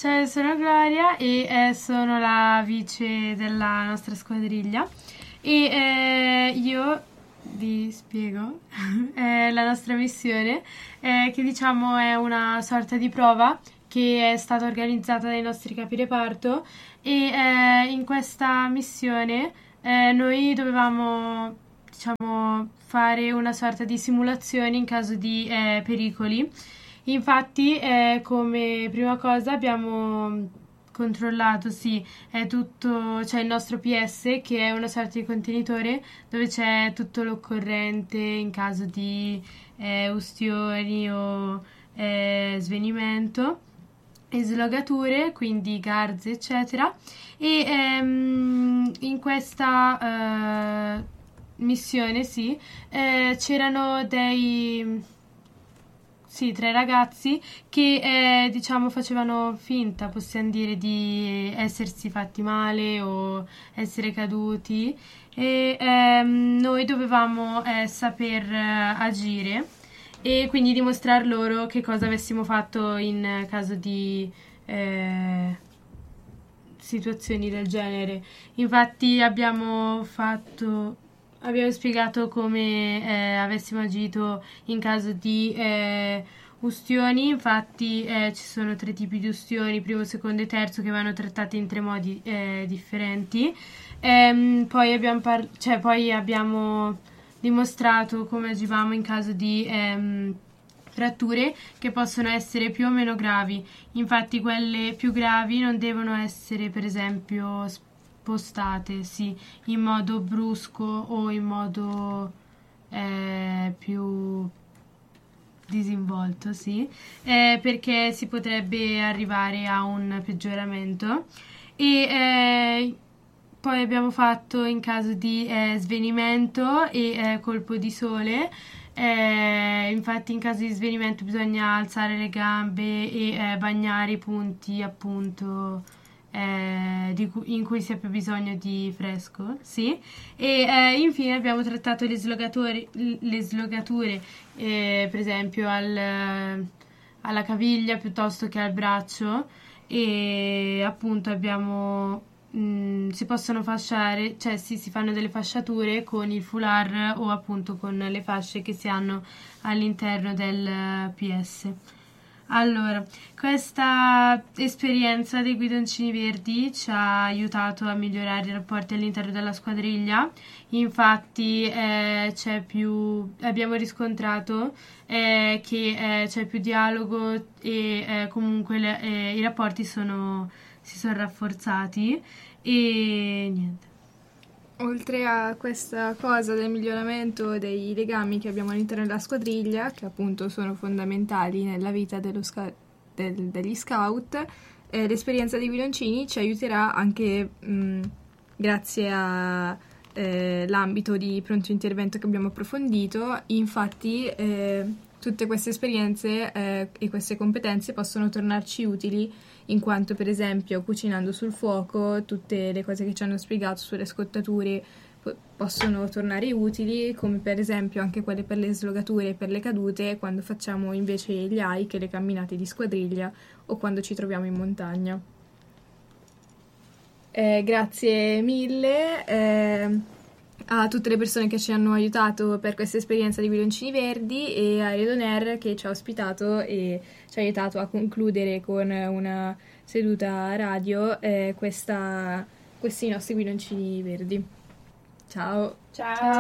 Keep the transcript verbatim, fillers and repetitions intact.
Ciao, sono Gloria e eh, sono la vice della nostra squadriglia e eh, io vi spiego eh, la nostra missione, eh, che diciamo è una sorta di prova che è stata organizzata dai nostri capi reparto e eh, in questa missione eh, noi dovevamo, diciamo, fare una sorta di simulazione in caso di eh, pericoli. Infatti, eh, come prima cosa abbiamo controllato, sì, è tutto, c'è il nostro P S che è una sorta di contenitore dove c'è tutto l'occorrente in caso di eh, ustioni o eh, svenimento, eslogature, quindi garze, eccetera. E ehm, in questa eh, missione, sì, eh, c'erano dei sì, tre ragazzi che eh, diciamo facevano finta, possiamo dire, di essersi fatti male o essere caduti e ehm, noi dovevamo eh, saper eh, agire e quindi dimostrar loro che cosa avessimo fatto in caso di eh, situazioni del genere. Infatti abbiamo fatto abbiamo spiegato come eh, avessimo agito in caso di eh, ustioni. Infatti eh, ci sono tre tipi di ustioni, primo, secondo e terzo, che vanno trattati in tre modi eh, differenti. Ehm, poi, abbiamo par- cioè, poi abbiamo dimostrato come agivamo in caso di ehm, fratture che possono essere più o meno gravi. Infatti quelle più gravi non devono essere, per esempio, spostate, sì, in modo brusco o in modo eh, più disinvolto, sì, eh, perché si potrebbe arrivare a un peggioramento. E eh, poi abbiamo fatto in caso di eh, svenimento e eh, colpo di sole. Eh, infatti in caso di svenimento bisogna alzare le gambe e eh, bagnare i punti, appunto, eh, di cu- in cui si ha più bisogno di fresco, sì. E eh, infine abbiamo trattato le slogature, le slogature eh, per esempio al, alla caviglia piuttosto che al braccio e appunto abbiamo mh, si possono fasciare, cioè sì, si fanno delle fasciature con il foulard o appunto con le fasce che si hanno all'interno del P S. Allora, questa esperienza dei guidoncini verdi ci ha aiutato a migliorare i rapporti all'interno della squadriglia. Infatti eh, c'è più, abbiamo riscontrato eh, che eh, c'è più dialogo e eh, comunque le- eh, i rapporti sono, si sono rafforzati e niente. Oltre a questa cosa del miglioramento dei legami che abbiamo all'interno della squadriglia, che appunto sono fondamentali nella vita dello sca- del- degli scout, eh, l'esperienza dei guidoncini ci aiuterà anche mh, grazie all'ambito di pronto intervento che abbiamo approfondito. Infatti eh, tutte queste esperienze eh, e queste competenze possono tornarci utili in quanto, per esempio, cucinando sul fuoco, tutte le cose che ci hanno spiegato sulle scottature po- possono tornare utili, come per esempio anche quelle per le slogature e per le cadute, quando facciamo invece gli hike e le camminate di squadriglia o quando ci troviamo in montagna. Eh, grazie mille eh, a tutte le persone che ci hanno aiutato per questa esperienza di Guidoncini Verdi e a Redoner che ci ha ospitato e ci ha aiutato a concludere con una seduta radio eh, questa, questi nostri Guidoncini Verdi. Ciao! Ciao!